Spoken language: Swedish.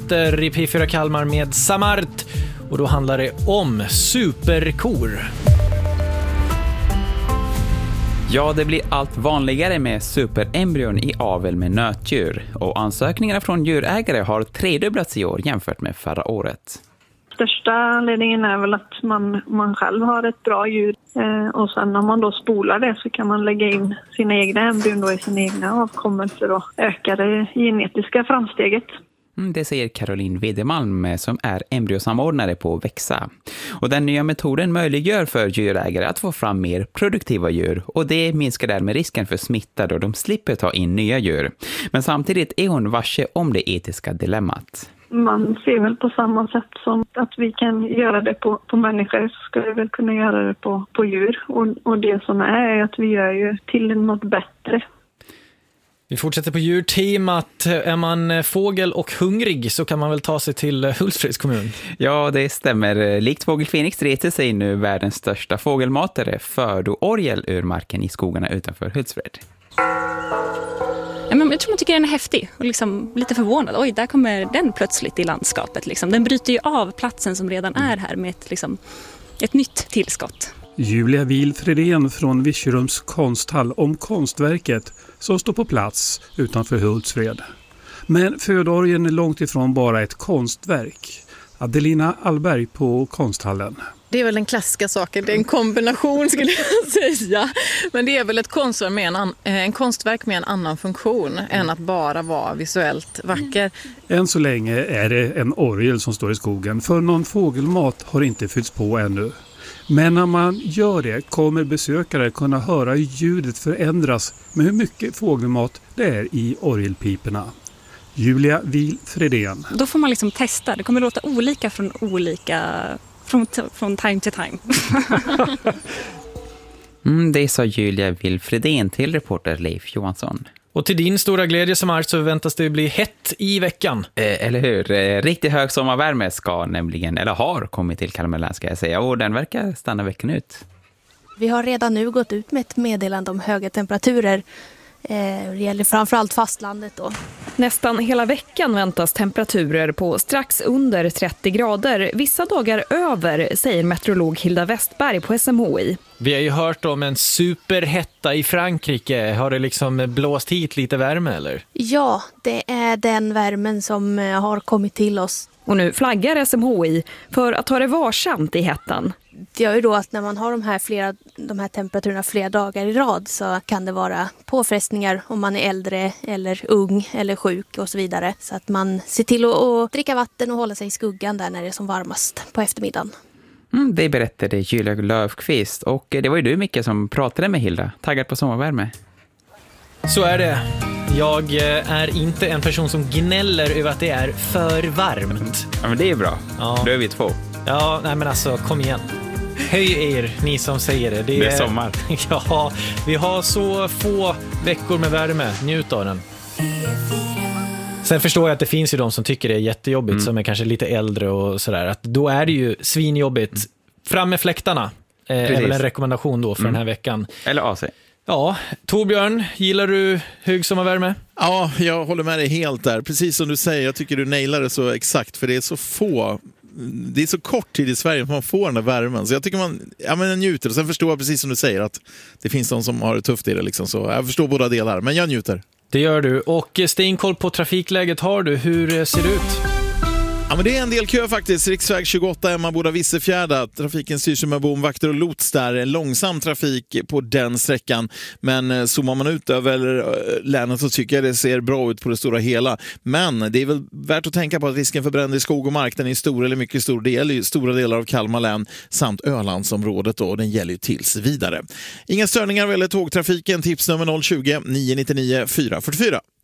nyheter i P4 Kalmar med Samart. Och då handlar det om superkor. Ja, det blir allt vanligare med superembryon i avel med nötdjur. Och ansökningarna från djurägare har tredubblats i år jämfört med förra året. Största anledningen är väl att man själv har ett bra djur och sen när man då spolar det så kan man lägga in sina egna embryon då i sina egna avkommelser och öka det genetiska framsteget. Det säger Caroline Widemalm som är embryosamordnare på Växa. Och den nya metoden möjliggör för djurägare att få fram mer produktiva djur och det minskar därmed risken för smitta då de slipper ta in nya djur. Men samtidigt är hon varse om det etiska dilemmat. Man ser väl på samma sätt som att vi kan göra det på människor så ska vi väl kunna göra det på djur. Och det som är att vi gör ju till något bättre. Vi fortsätter på djurtemat. Är man fågel och hungrig så kan man väl ta sig till Hultsfreds kommun. Ja, det stämmer. Likt Fågel Phoenix reser sig nu världens största fågelmatare Fördo-orgel ur marken i skogarna utanför Hultsfred. Ja, men jag tror man tycker den är häftig och liksom lite förvånad. Oj, där kommer den plötsligt i landskapet. Liksom. Den bryter ju av platsen som redan är här med ett nytt tillskott. Julia Wilfredén från Virserums konsthall om konstverket som står på plats utanför Hultsfred. Men Fördo-orgeln är långt ifrån bara ett konstverk. Adelina Allberg på konsthallen. Det är väl den klassiska saken, det är en kombination skulle jag säga. Men det är väl ett konstverk med en annan funktion än att bara vara visuellt vacker. Än så länge är det en orgel som står i skogen för någon fågelmat har inte fyllts på ännu. Men när man gör det kommer besökare kunna höra hur ljudet förändras med hur mycket fågelmat det är i orgelpiporna. Julia Wilfredén. Då får man liksom testa, det kommer låta olika från time to time. Det sa Julia Wilfredén till reporter Leif Johansson. Och till din stora glädje som så väntas det bli hett i veckan. Eller hur? Riktigt hög sommarvärme ska nämligen, eller har kommit till Kalmar län ska jag säga. Och den verkar stanna veckan ut. Vi har redan nu gått ut med ett meddelande om höga temperaturer. Det gäller framförallt fastlandet då. Nästan hela veckan väntas temperaturer på strax under 30 grader. Vissa dagar över, säger meteorolog Hilda Westberg på SMHI. Vi har ju hört om en superhetta i Frankrike. Har det liksom blåst hit lite värme eller? Ja, det är den värmen som har kommit till oss. Och nu flaggar SMHI för att ta det varsamt i hettan. Det gör ju då att när man har de här temperaturerna flera dagar i rad så kan det vara påfrestningar om man är äldre eller ung eller sjuk och så vidare. Så att man ser till att dricka vatten och hålla sig i skuggan där när det är som varmast på eftermiddagen. Det berättade Julia Löfqvist och det var ju du Micke som pratade med Hilda. Taggad på sommarvärme. Så är det. Jag är inte en person som gnäller över att det är för varmt. Ja, men det är bra. Ja. Då är vi två. Ja, nej men alltså, kom igen. Höj er, ni som säger det. Det är sommar. Ja, vi har så få veckor med värme. Njut av den. Sen förstår jag att det finns ju de som tycker det är jättejobbigt, som är kanske lite äldre och sådär. Att då är det ju svinjobbigt. Fram med fläktarna är väl en rekommendation då för den här veckan. Eller AC. Ja, Torbjörn, gillar du hög sommarvärme? Ja, jag håller med dig helt där. Precis som du säger, jag tycker du nailar det så exakt. För det är så få, det är så kort tid i Sverige att man får den där värmen. Så jag tycker man njuter. Och sen förstår jag precis som du säger att det finns de som har det tufft i det. Liksom. Så jag förstår båda delar, men jag njuter. Det gör du. Och stenkoll på trafikläget har du. Hur ser det ut? Ja, men det är en del kö faktiskt. Riksväg 28 Emmaboda-Vissefjärda. Trafiken styrs med bomvakter och lots där. Långsam trafik på den sträckan. Men zoomar man ut över länet så tycker jag det ser bra ut på det stora hela. Men det är väl värt att tänka på att risken för bränder i skog och mark den är stor eller mycket stor. Det gäller ju stora delar av Kalmar län samt Ölandsområdet och den gäller ju tills vidare. Inga störningar vad gäller tågtrafiken. Tipsnummer 020 999 444.